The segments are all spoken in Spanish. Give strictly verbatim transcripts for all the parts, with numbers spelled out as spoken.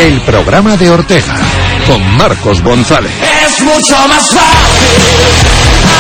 El programa de Ortega, con Marcos González. Es mucho más fácil.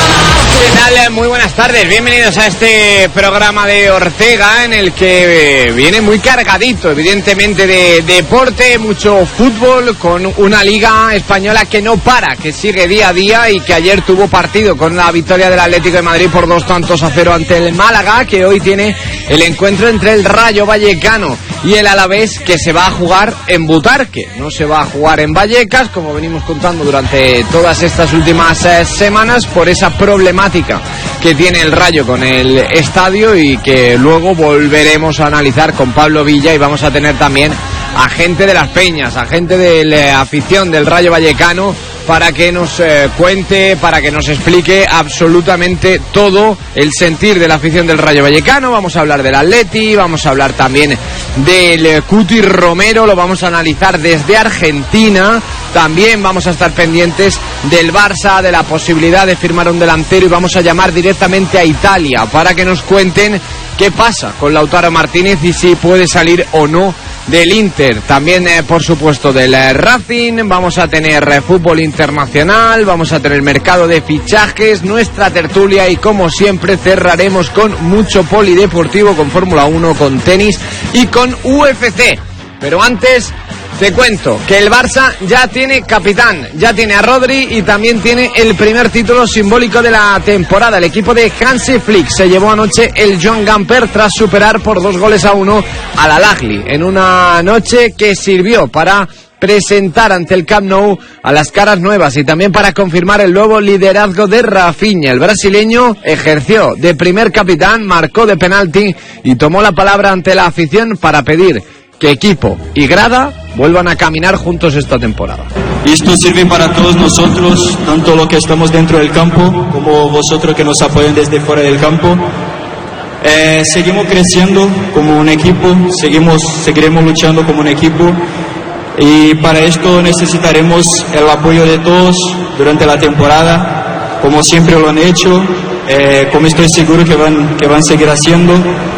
¿Qué tal? Muy buenas tardes, bienvenidos a este programa de Ortega en el que viene muy cargadito, evidentemente, de deporte, mucho fútbol, con una liga española que no para, que sigue día a día y que ayer tuvo partido con la victoria del Atlético de Madrid por dos tantos a cero ante el Málaga, que hoy tiene el encuentro entre el Rayo Vallecano y el Alavés, que se va a jugar en Butarque, no se va a jugar en Vallecas, como venimos contando durante todas estas últimas eh, semanas, por esa problemática que tiene el Rayo con el estadio y que luego volveremos a analizar con Pablo Villa, y vamos a tener también a gente de las Peñas, a gente de la afición del Rayo Vallecano, para que nos eh, cuente, para que nos explique absolutamente todo el sentir de la afición del Rayo Vallecano. Vamos a hablar del Atleti, vamos a hablar también del eh, Cuti Romero, lo vamos a analizar desde Argentina. También vamos a estar pendientes del Barça, de la posibilidad de firmar un delantero, y vamos a llamar directamente a Italia para que nos cuenten qué pasa con Lautaro Martínez y si puede salir o no del Inter. También, eh, por supuesto, del eh, Racing. Vamos a tener eh, fútbol internacional, vamos a tener mercado de fichajes, nuestra tertulia, y como siempre cerraremos con mucho polideportivo, con Fórmula uno, con tenis y con U F C. Pero antes te cuento que el Barça ya tiene capitán, ya tiene a Rodri y también tiene el primer título simbólico de la temporada. El equipo de Hansi Flick se llevó anoche el Joan Gamper tras superar por dos goles a uno al Al-Ahly, en una noche que sirvió para presentar ante el Camp Nou a las caras nuevas y también para confirmar el nuevo liderazgo de Rafinha. El brasileño ejerció de primer capitán, marcó de penalti y tomó la palabra ante la afición para pedir que equipo y grada vuelvan a caminar juntos esta temporada. Y esto sirve para todos nosotros, tanto los que estamos dentro del campo como vosotros que nos apoyan desde fuera del campo. Eh, seguimos creciendo como un equipo, seguimos, seguiremos luchando como un equipo, y para esto necesitaremos el apoyo de todos durante la temporada, como siempre lo han hecho, eh, como estoy seguro que van, que van a seguir haciendo.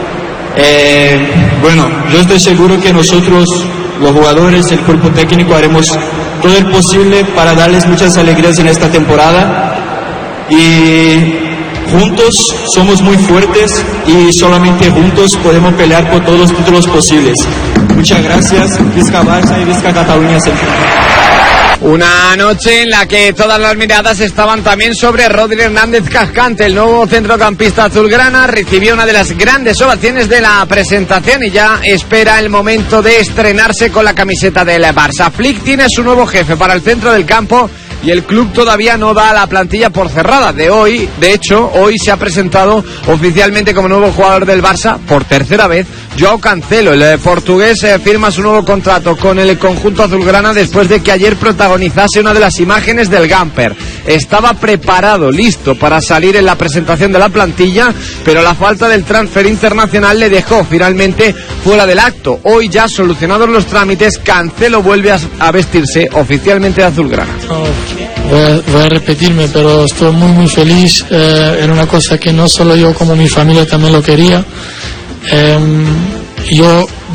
Eh, bueno, yo estoy seguro que nosotros, los jugadores, el cuerpo técnico, haremos todo el posible para darles muchas alegrías en esta temporada, y juntos somos muy fuertes y solamente juntos podemos pelear por todos los títulos posibles. Muchas gracias, Visca Barça y Visca Cataluña siempre. Una noche en la que todas las miradas estaban también sobre Rodri Hernández Cascante, el nuevo centrocampista azulgrana. Recibió una de las grandes ovaciones de la presentación y ya espera el momento de estrenarse con la camiseta del Barça. Flick tiene su nuevo jefe para el centro del campo y el club todavía no da la plantilla por cerrada. De hoy, de hecho, hoy se ha presentado oficialmente como nuevo jugador del Barça por tercera vez Joao Cancelo. El portugués firma su nuevo contrato con el conjunto azulgrana después de que ayer protagonizase una de las imágenes del Gamper. Estaba preparado, listo para salir en la presentación de la plantilla, pero la falta del transfer internacional le dejó finalmente fuera del acto. Hoy, ya solucionados los trámites, Cancelo vuelve a, a vestirse oficialmente de azulgrana. Voy a, voy a repetirme, pero estoy muy muy feliz. Eh, era una cosa que no solo yo, como mi familia también lo quería. Eh, yo